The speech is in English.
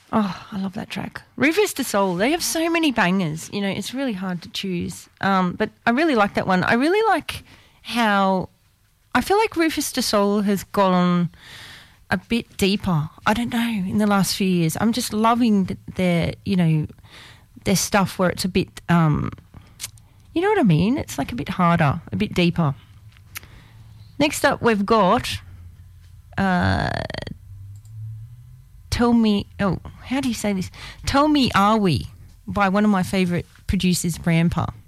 Oh, I love that track. Rufus Du Sol, they have so many bangers. You know, it's really hard to choose. But I really like that one. I really like how I feel like Rufus Du Sol has gone a bit deeper. I don't know, in the last few years. I'm just loving their stuff where it's a bit, you know what I mean? It's like a bit harder, a bit deeper. Next up, we've got Tell Me, how do you say this? Tell Me Are We by one of my favourite producers, Brampa.